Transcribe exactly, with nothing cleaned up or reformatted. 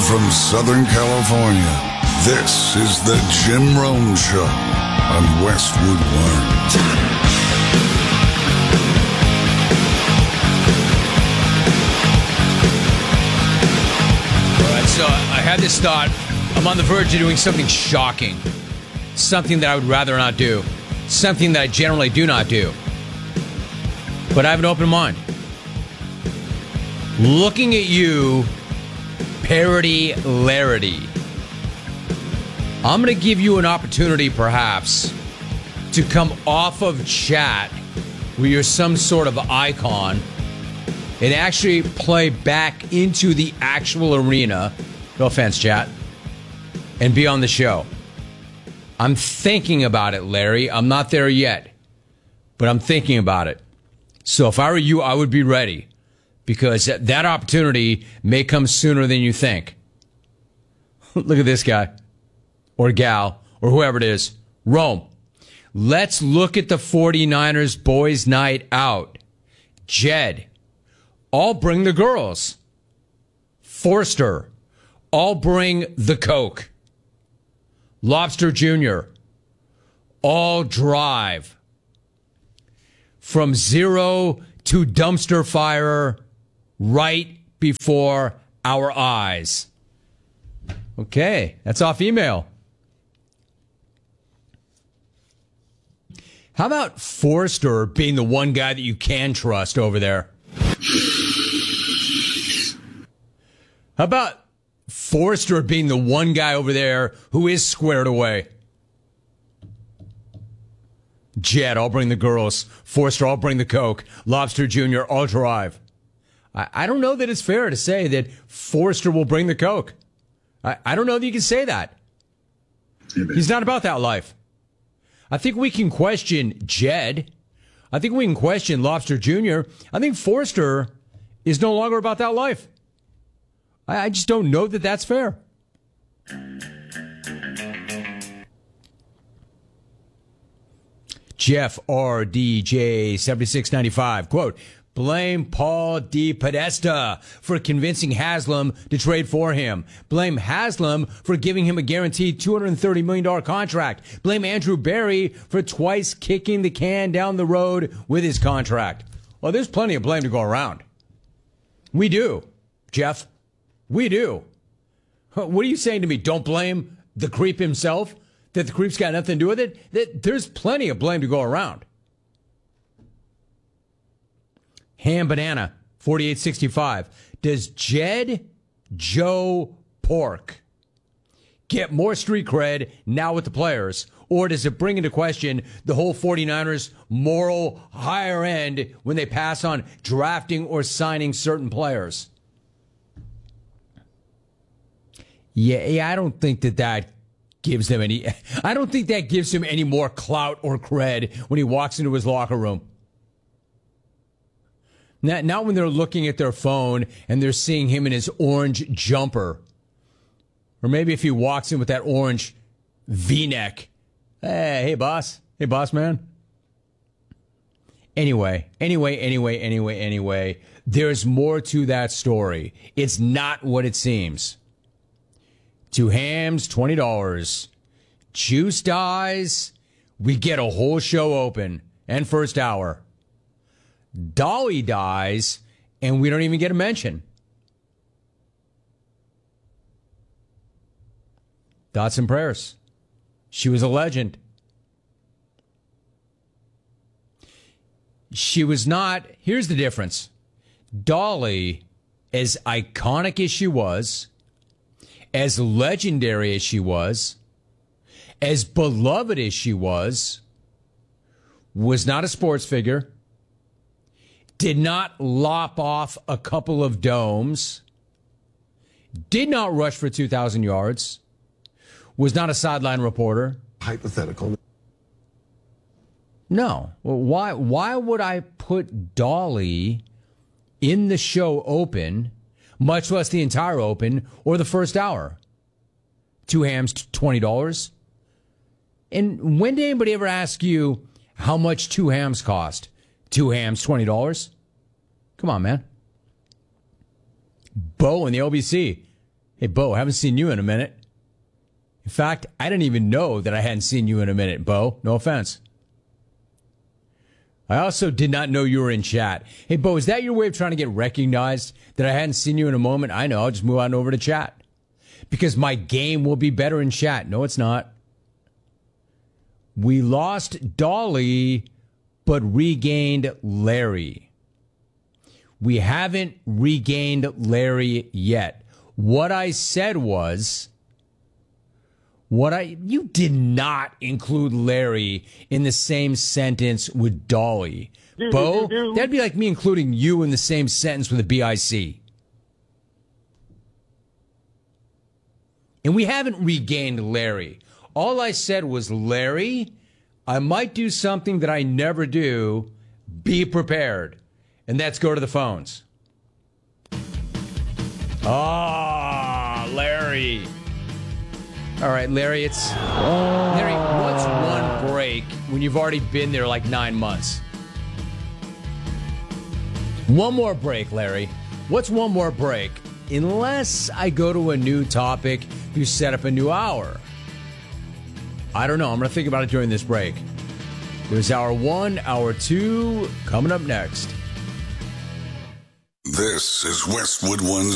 Live from Southern California, this is the Jim Rome Show on Westwood One. So I had this thought. I'm on the verge of doing something shocking. Something that I would rather not do. Something that I generally do not do. But I have an open mind. Looking at you, Parody Larity. I'm going to give you an opportunity, perhaps, to come off of chat where you're some sort of icon and actually play back into the actual arena. No offense, chat. And be on the show. I'm thinking about it, Larry. I'm not there yet. But I'm thinking about it. So if I were you, I would be ready. Because that opportunity may come sooner than you think. Look at this guy. Or gal. Or whoever it is. Rome. Let's look at the 49ers boys' night out. Jed. I'll bring the girls. Forster. I'll bring the Coke. Lobster Junior I'll drive. From zero to dumpster fire right before our eyes. Okay, that's off email. How about Forster being the one guy that you can trust over there? How about Forster being the one guy over there who is squared away? Jed, I'll bring the girls. Forster, I'll bring the Coke. Lobster Junior, I'll drive. I, I don't know that it's fair to say that Forster will bring the Coke. I, I don't know that you can say that. He's not about that life. I think we can question Jed. I think we can question Lobster Junior I think Forster is no longer about that life. I, I just don't know that that's fair. Jeff R D J seventy-six ninety-five, quote, blame Paul DePodesta for convincing Haslam to trade for him. Blame Haslam for giving him a guaranteed two hundred thirty million dollars contract. Blame Andrew Berry for twice kicking the can down the road with his contract. Well, there's plenty of blame to go around. We do, Jeff. We do. What are you saying to me? Don't blame the creep himself? That the creep's got nothing to do with it? That there's plenty of blame to go around. Ham Banana, forty-eight sixty-five. Does Jed Joe Pork get more street cred now with the players? Or does it bring into question the whole 49ers moral higher end when they pass on drafting or signing certain players? Yeah, yeah, I don't think that that gives them any, I don't think that gives him any more clout or cred when he walks into his locker room. Not, not when they're looking at their phone and they're seeing him in his orange jumper. Or maybe if he walks in with that orange V-neck. Hey, hey, boss. Hey, boss man. Anyway, anyway, anyway, anyway, anyway, there's more to that story. It's not what it seems. Two hams, twenty dollars. Juice dies. We get a whole show open and first hour. Dolly dies, and we don't even get a mention. Thoughts and prayers. She was a legend. She was not. Here's the difference. Dolly, as iconic as she was, as legendary as she was, as beloved as she was, was not a sports figure, did not lop off a couple of domes, did not rush for two thousand yards, was not a sideline reporter. Hypothetical. No. Well, why, why would I put Dolly in the show open, much less the entire open or the first hour? Two hams, twenty dollars. And when did anybody ever ask you how much two hams cost? Two hams, twenty dollars? Come on, man. Bo in the O B C. Hey, Bo, haven't seen you in a minute. In fact, I didn't even know that I hadn't seen you in a minute, Bo. No offense. I also did not know you were in chat. Hey, Bo, is that your way of trying to get recognized that I hadn't seen you in a moment? I know. I'll just move on over to chat. Because my game will be better in chat. No, it's not. We lost Dolly, but regained Larry. We haven't regained Larry yet. What I said was, what I you did not include Larry in the same sentence with Dolly. Bo, that'd be like me including you in the same sentence with a B I C. And we haven't regained Larry. All I said was, Larry, I might do something that I never do. Be prepared. And that's go to the phones. Ah, oh, Larry. All right, Larry, it's... Larry, what's one break when you've already been there like nine months? One more break, Larry. What's one more break? Unless I go to a new topic, you set up a new hour. I don't know. I'm going to think about it during this break. There's hour one, hour two, coming up next. This is Westwood One's